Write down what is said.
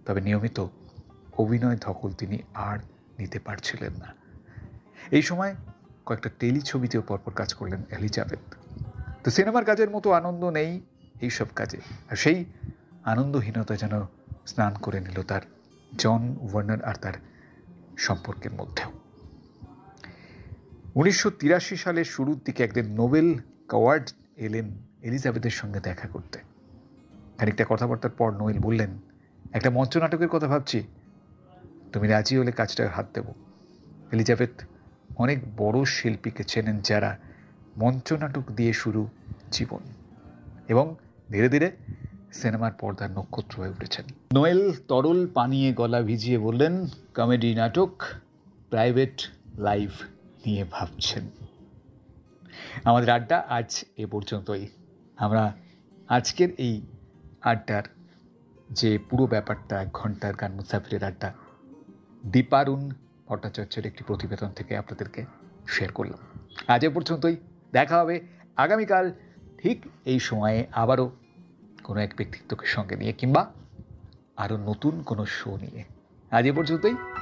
তবে নিয়মিত অভিনয় ধকল তিনি আর নিতে পারছিলেন না। এই সময় কয়েকটা টেলিছবিতেও পরপর কাজ করলেন এলিজাবেথ। তো সিনেমার কাজের মতো আনন্দ নেই এইসব কাজে, আর সেই আনন্দহীনতা যেন স্নান করে নিল তার জন ওয়ার্নার আর তার সম্পর্কের মধ্যেও। 1983 সালের শুরুর দিকে একদিন নোবেল কাওয়ার্ড এলেন এলিজাবেথের সঙ্গে দেখা করতে। খানিকটা কথাবার্তার পর নোয়েল বললেন, একটা মঞ্চনাটকের কথা ভাবছি, তুমি রাজি হলে কাজটায় হাত দেব। এলিজাবেথ অনেক বড় শিল্পীকে চেনেন যারা মঞ্চনাটক দিয়ে শুরু জীবন, এবং ধীরে ধীরে সিনেমার পর্দার নক্ষত্র হয়ে উঠেছেন। নোয়েল তরল পানিয়ে গলা ভিজিয়ে বললেন, কমেডি নাটক, প্রাইভেট লাইফ নিয়ে ভাবছেন। আমাদের আড্ডা আজ এ পর্যন্তই। আমরা আজকের এই আড্ডার যে পুরো ব্যাপারটা 1 ঘন্টার গান মুসাফিরের আড্ডা দীপারুণ ভট্টাচার্যের একটি প্রতিবেদন থেকে আপনাদেরকে শেয়ার করলাম। আজ এ পর্যন্তই। দেখা হবে আগামীকাল ঠিক এই সময়ে আবারও কোনো এক ব্যক্তিত্বকে সঙ্গে নিয়ে, কিংবা আরও নতুন কোনো শো নিয়ে। আজ এ পর্যন্তই।